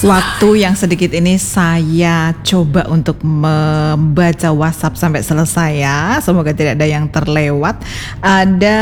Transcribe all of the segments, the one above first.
Waktu yang sedikit ini saya coba untuk membaca WhatsApp sampai selesai ya. Semoga tidak ada yang terlewat. Ada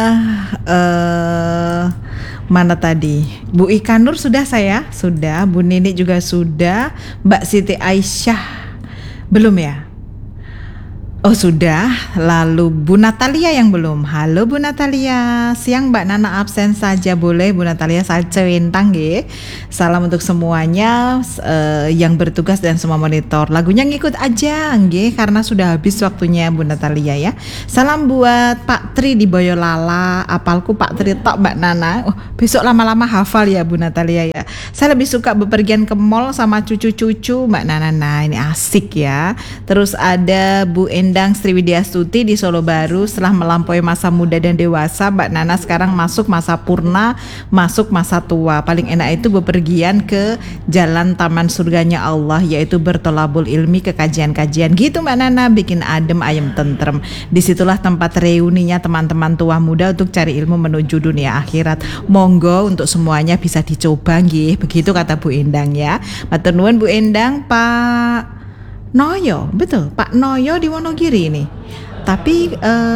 mana tadi? Bu Ika Nur sudah saya? Sudah. Bu Nini juga sudah. Mbak Siti Aisyah belum ya? Oh sudah, lalu Bu Natalia yang belum. Halo Bu Natalia, siang Mbak Nana absen saja boleh Bu Natalia, saya centang nggih. Salam untuk semuanya yang bertugas dan semua monitor. Lagunya ngikut aja nggih karena sudah habis waktunya Bu Natalia ya. Salam buat Pak Tri di Boyolali, apalku Pak Tri tok Mbak Nana. Oh, besok lama-lama hafal ya Bu Natalia ya. Saya lebih suka bepergian ke mall sama cucu-cucu Mbak Nana. Nah, ini asik ya. Terus ada Bu Endang Sriwidya Stuti di Solo Baru, setelah melampaui masa muda dan dewasa, Mbak Nana sekarang masuk masa purna, masuk masa tua. Paling enak itu bepergian ke jalan taman surganya Allah, yaitu bertolabul ilmi ke kajian-kajian gitu Mbak Nana, bikin adem ayem tentrem. Disitulah tempat reuninya teman-teman tua muda untuk cari ilmu menuju dunia akhirat. Monggo untuk semuanya bisa dicoba nggih, begitu kata Bu Endang ya. Matur nuwun Bu Endang. Pak Noyo, betul, Pak Noyo di Wonogiri ini. Tapi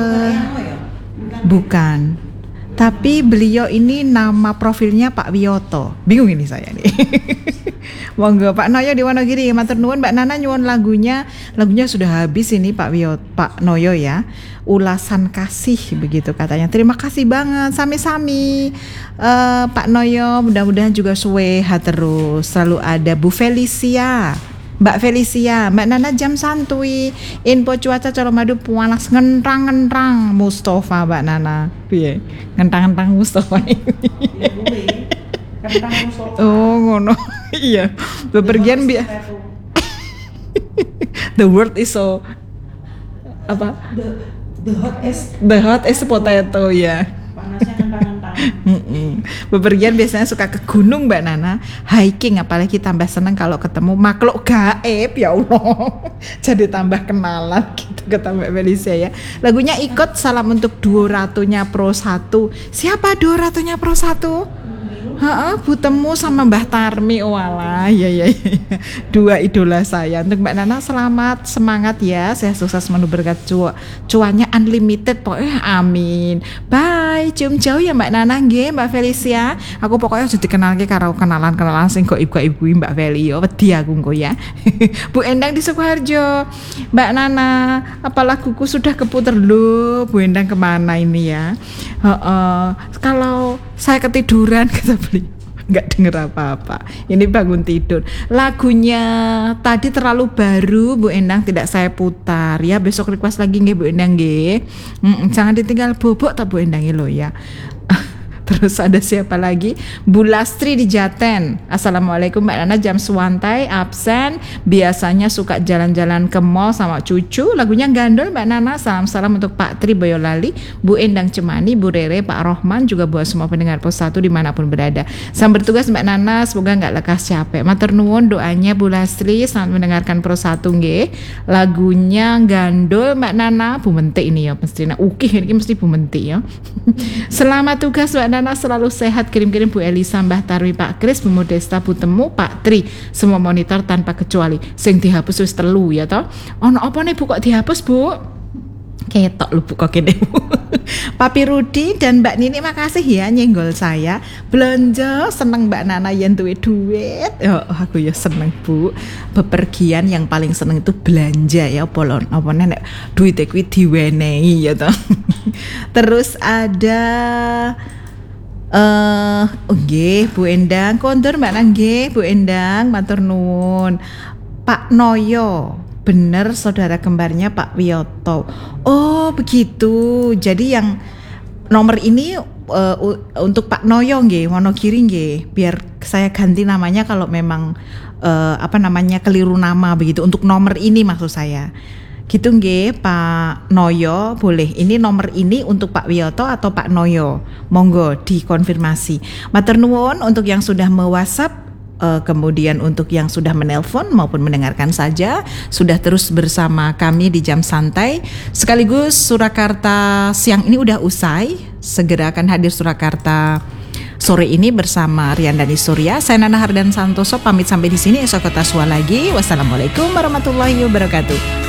bukan. Tapi beliau ini nama profilnya Pak Wiyoto. Bingung ini saya nih. Monggo Pak Noyo di Wonogiri. Matur nuwun Mbak Nana nyuwun lagunya. Lagunya sudah habis ini Pak Noyo ya. Ulasan kasih begitu katanya. Terima kasih banget. Sami-sami. Pak Noyo mudah-mudahan juga sehat terus. Selalu ada Bu Felicia. Mbak Felicia, Mbak Nana jam santuy. Info cuaca Colomadu panas ngentang-ngentang Mustafa Mbak Nana. Piye? Ngentang-ngentang Mustafa. Oh, ngono. Iya. Bepergian The word is so apa? The hot is potato ya. Panasnya ngentang-ngentang. Bepergian biasanya suka ke gunung Mbak Nana, hiking, apalagi tambah seneng kalau ketemu makhluk gaib ya Allah. Jadi tambah kenalan gitu kata Mbak Felicia ya. Lagunya ikut salam untuk duo Ratunya Pro 1. Siapa duo Ratunya Pro 1? Bu Temu sama Mbah Tarmi. Walah, ya. Dua idola saya. Untuk Mbak Nana selamat, semangat ya. Saya sukses menu berkat cuannya unlimited pokoknya, amin. Bye, cium jauh ya Mbak Nana nggih, Mbak Felicia. Aku pokoknya sudah dikenal karo kenalan sing kok ibu-ibu Mbak Feli yo. Wedi aku engko ya. Bu Endang di Sukoharjo. Mbak Nana, apa laguku sudah keputer lho? Bu Endang kemana ini ya? Kalau saya ketiduran kata beliau, nggak denger apa-apa. Ini bangun tidur. Lagunya tadi terlalu baru Bu Endang, tidak saya putar ya. Besok request lagi nggih Bu Endang nggih. Jangan ditinggal bobok tak Bu Endang lo ya. Terus ada siapa lagi? Bu Lastri di Jaten. Assalamualaikum Mbak Nana, jam suwantai absen. Biasanya suka jalan-jalan ke mall sama cucu. Lagunya gandol Mbak Nana. Salam-salam untuk Pak Tri Boyolali, Bu Endang Cemani, Bu Rere, Pak Rohman, juga buat semua pendengar Pos 1 dimanapun berada. Salam bertugas Mbak Nana, semoga nggak lekas capek. Matur nuwun doanya Bu Lastri. Selamat mendengarkan Pos 1 nggih. Lagunya gandol Mbak Nana. Bu Mentik ini ya mesti ukih ini mesti Bu Mentik ya. Selamat tugas Mbak Nana, selalu sehat. Kirim-kirim Bu Elisa, Mbah Tarwi, Pak Kris, Bu Modesta, Bu Temu, Pak Tri, semua monitor tanpa kecuali. Sing dihapus wis telu ya toh. Ono apa nih Bu kok dihapus Bu? Ketok lu Bu kok gini. Papi Rudi dan Mbak Nini makasih ya nyenggol saya. Belanja seneng Mbak Nana yang duit. Oh, aku ya seneng Bu. Bepergian yang paling seneng itu belanja ya, polon. Apa nek duit kuwi diwenehi ya toh. Terus ada nggih Bu Endang kondur Mbak Nangge, Bu Endang matur nuwun. Pak Noyo, bener saudara kembarnya Pak Wiyoto. Oh begitu. Jadi yang nomor ini untuk Pak Noyo nggih, Wonogiri nggih. Biar saya ganti namanya kalau memang keliru nama begitu. Untuk nomor ini maksud saya. Gitu nggih Pak Noyo, boleh. Ini nomor ini untuk Pak Wiyoto atau Pak Noyo? Monggo dikonfirmasi. Matur nuwun untuk yang sudah me-WhatsApp, kemudian untuk yang sudah menelpon maupun mendengarkan saja, sudah terus bersama kami di Jam Santai. Sekaligus Surakarta siang ini udah usai. Segera akan hadir Surakarta sore ini bersama Rian dan Surya. Saya Nana Hardan Santoso pamit sampai di sini. Esok kita sua lagi. Wassalamualaikum warahmatullahi wabarakatuh.